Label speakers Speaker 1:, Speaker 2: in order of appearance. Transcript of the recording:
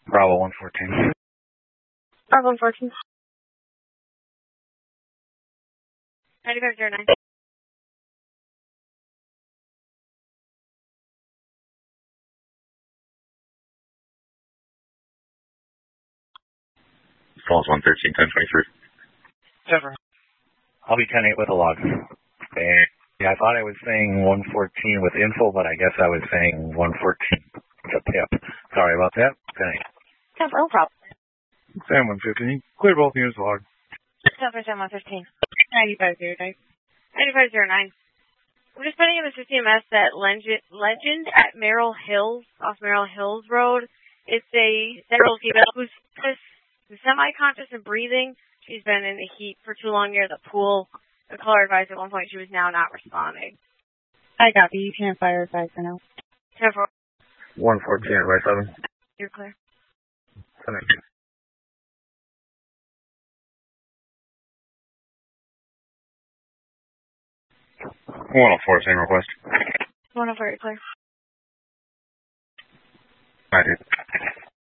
Speaker 1: Bravo 114.
Speaker 2: Bravo 114. 9509.
Speaker 3: Falls 113, 1023.
Speaker 1: Sever. I'll be 10-8 with a log. And yeah, I thought I was saying 114 with info, but I guess I was saying 114 with a tip. Sorry about that. 10-8.
Speaker 2: No problem.
Speaker 1: Sam 115. Clear both units log.
Speaker 2: Sever Sam 115. 9509. 9509. I'm just putting in the CMS that Legend at Merrill Hills, off Merrill Hills Road. It's a central female who's semi-conscious and breathing. She's been in the heat for too long near the pool. The caller advised at one point she was now not responding.
Speaker 4: I copy. You can't fire a for now.
Speaker 2: 10-4.
Speaker 1: 114 by 7.
Speaker 2: You're clear.
Speaker 1: 10-8.
Speaker 3: One four, same request.
Speaker 2: 104, you're clear.
Speaker 3: I do.